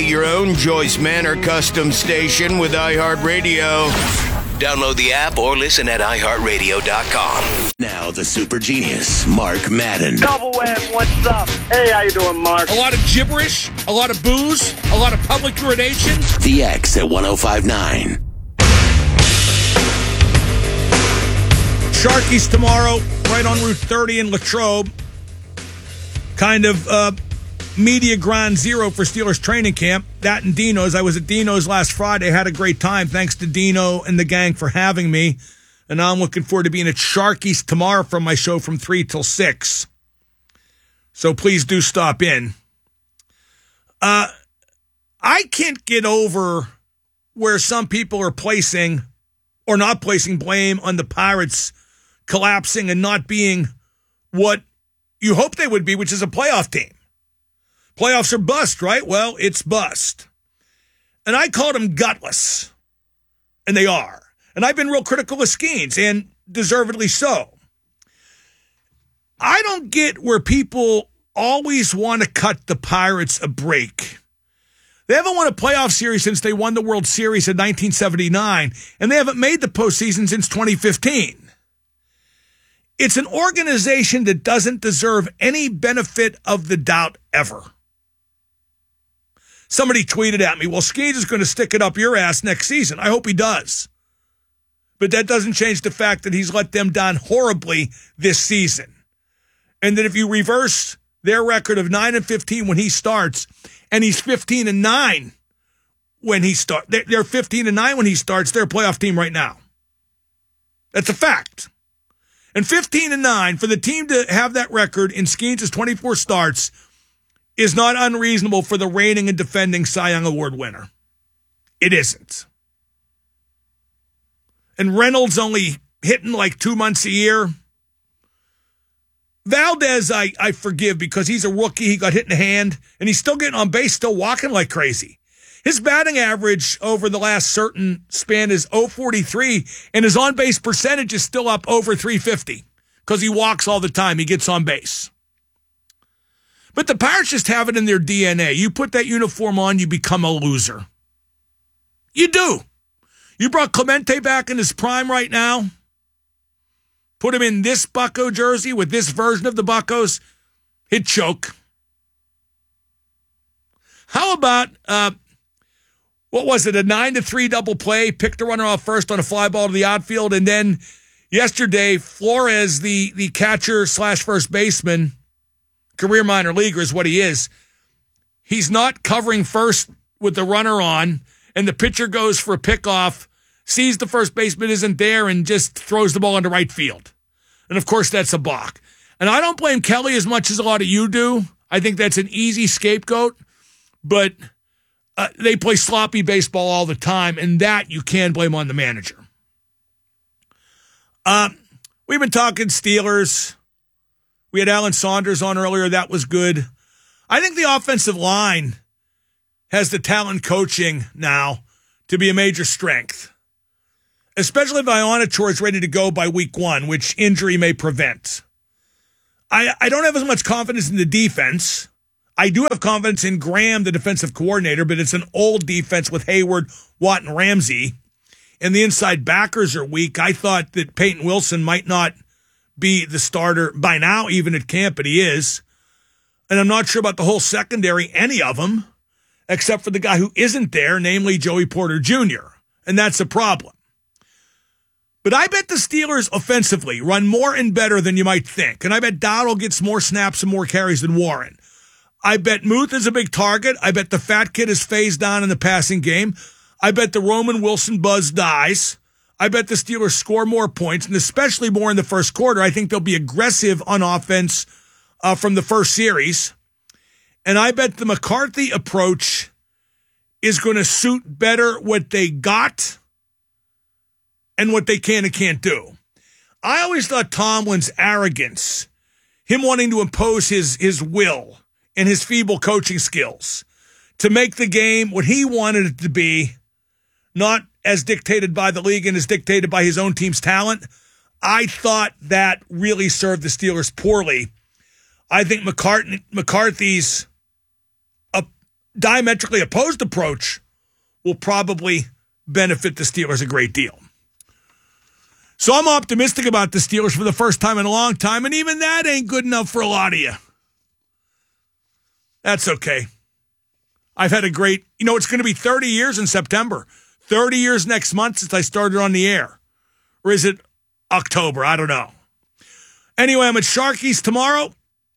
Create your own Joyce Manor custom station with iHeartRadio. Download the app or listen at iHeartRadio.com. Now the super genius, Mark Madden. Double M, what's up? Hey, how you doing, Mark? A lot of gibberish, a lot of booze, a lot of public urination. The X at 105.9. Sharkies tomorrow, right on Route 30 in Latrobe. Kind of media ground zero for Steelers training camp. That and Dino's. I was at Dino's last Friday. Had a great time. Thanks to Dino and the gang for having me. And now I'm looking forward to being at Sharkies tomorrow from my show from 3 till 6. So please do stop in. I can't get over where some people are placing or not placing blame on the Pirates collapsing and not being what you hope they would be, which is a playoff team. Playoffs are bust, right? Well, it's bust. And I called them gutless. And they are. And I've been real critical of Skeens, and deservedly so. I don't get where people always want to cut the Pirates a break. They haven't won a playoff series since they won the World Series in 1979, and they haven't made the postseason since 2015. It's an organization that doesn't deserve any benefit of the doubt ever. Somebody tweeted at me, well, Skeens is going to stick it up your ass next season. I hope he does. But that doesn't change the fact that he's let them down horribly this season. And that if you reverse their record of 9-15 when he starts, and he's 15-9 when he starts, they're 15-9 when he starts, they're a playoff team right now. That's a fact. And 15-9, for the team to have that record in Skeens' 24 starts is not unreasonable for the reigning and defending Cy Young Award winner. It isn't. And Reynolds only hitting like 2 months a year. Valdez, I forgive because he's a rookie. He got hit in the hand, and he's still getting on base, still walking like crazy. His batting average over the last certain span is .043, and his on-base percentage is still up over .350 because he walks all the time. He gets on base. But the Pirates just have it in their DNA. You put that uniform on, you become a loser. You do. You brought Clemente back in his prime right now. Put him in this Bucco jersey with this version of the Buccos. He'd choke. How about, what was it, a 9-3 double play? Picked the runner off first on a fly ball to the outfield. And then yesterday, Flores, the catcher / first baseman, career minor leaguer is what he is. He's not covering first with the runner on, and the pitcher goes for a pickoff, sees the first baseman isn't there, and just throws the ball into right field. And, of course, that's a balk. And I don't blame Kelly as much as a lot of you do. I think that's an easy scapegoat. But they play sloppy baseball all the time, and that you can blame on the manager. We've been talking Steelers. We had Alan Saunders on earlier. That was good. I think the offensive line has the talent coaching now to be a major strength, especially if Ionachor is ready to go by week 1, which injury may prevent. I don't have as much confidence in the defense. I do have confidence in Graham, the defensive coordinator, but it's an old defense with Hayward, Watt, and Ramsey. And the inside backers are weak. I thought that Peyton Wilson might not be the starter by now, even at camp, but he is. And I'm not sure about the whole secondary, any of them, except for the guy who isn't there, namely Joey Porter Jr., and that's a problem. But I bet the Steelers offensively run more and better than you might think, and I bet Dowdle gets more snaps and more carries than Warren. I bet Muth is a big target. I bet the fat kid is phased down in the passing game. I bet the Roman Wilson buzz dies. I bet the Steelers score more points, and especially more in the first quarter. I think they'll be aggressive on offense from the first series. And I bet the McCarthy approach is going to suit better what they got and what they can and can't do. I always thought Tomlin's arrogance, him wanting to impose his will and his feeble coaching skills to make the game what he wanted it to be, not as dictated by the league and as dictated by his own team's talent, I thought that really served the Steelers poorly. I think McCarthy's diametrically opposed approach will probably benefit the Steelers a great deal. So I'm optimistic about the Steelers for the first time in a long time, and even that ain't good enough for a lot of you. That's okay. I've had a great, it's going to be 30 years in September. 30 years next month since I started on the air. Or is it October? I don't know. Anyway, I'm at Sharky's tomorrow.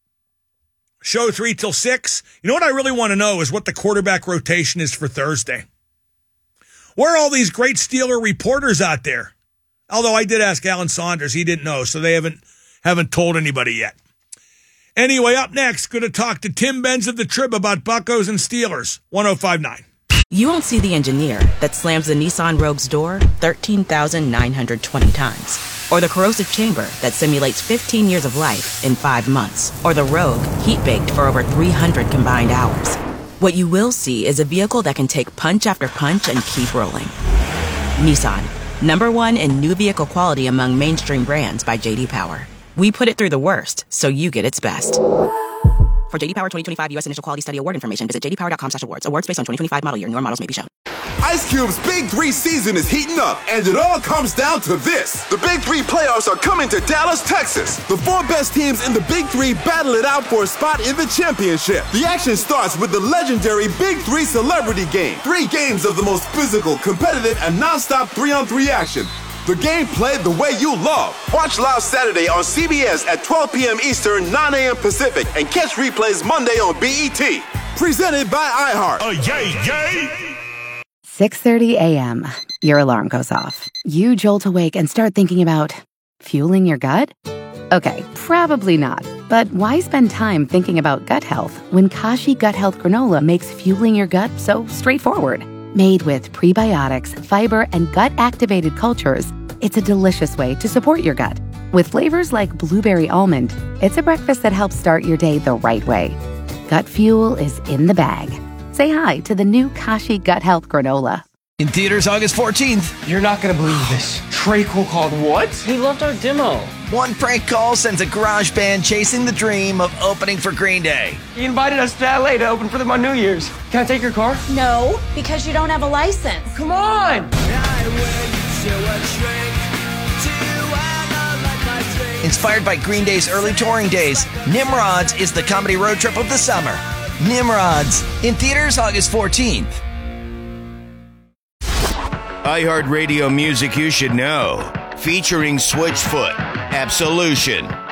Show 3 till 6. You know what I really want to know is what the quarterback rotation is for Thursday. Where are all these great Steeler reporters out there? Although I did ask Alan Saunders. He didn't know, so they haven't told anybody yet. Anyway, up next, going to talk to Tim Benz of the Trib about Buccos and Steelers. 105.9. You won't see the engineer that slams the Nissan Rogue's door 13,920 times. Or the corrosive chamber that simulates 15 years of life in 5 months. Or the Rogue heat-baked for over 300 combined hours. What you will see is a vehicle that can take punch after punch and keep rolling. Nissan, #1 in new vehicle quality among mainstream brands by J.D. Power. We put it through the worst, so you get its best. For J.D. Power 2025 U.S. Initial Quality Study Award information, visit jdpower.com/awards. Awards based on 2025 model year. Newer models may be shown. Ice Cube's Big 3 season is heating up, and it all comes down to this. The Big 3 playoffs are coming to Dallas, Texas. The 4 best teams in the Big 3 battle it out for a spot in the championship. The action starts with the legendary Big 3 Celebrity Game. 3 games of the most physical, competitive, and non-stop 3-on-3 action. The game played the way you love. Watch live Saturday on CBS at 12 p.m. Eastern, 9 a.m. Pacific, and catch replays Monday on BET. Presented by iHeart. Yay! 6:30 a.m. Your alarm goes off. You jolt awake and start thinking about fueling your gut? Okay, probably not. But why spend time thinking about gut health when Kashi Gut Health Granola makes fueling your gut so straightforward? Made with prebiotics, fiber, and gut-activated cultures, it's a delicious way to support your gut. With flavors like blueberry almond, it's a breakfast that helps start your day the right way. Gut fuel is in the bag. Say hi to the new Kashi Gut Health Granola. In theaters August 14th. You're not going to believe this. Trey Cole called what? He loved our demo. One prank call sends a garage band chasing the dream of opening for Green Day. He invited us to LA to open for them on New Year's. Can I take your car? No, because you don't have a license. Come on! Inspired by Green Day's early touring days, Nimrods is the comedy road trip of the summer. Nimrods, in theaters August 14th. iHeartRadio music you should know. Featuring Switchfoot, Absolution,